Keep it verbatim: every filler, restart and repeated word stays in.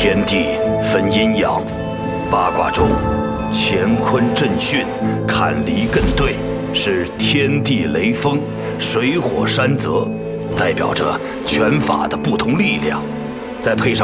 天地分阴阳，八卦中乾坤震巽、坎离艮兑是天地雷风、水火山泽，代表着拳法的不同力量，再配上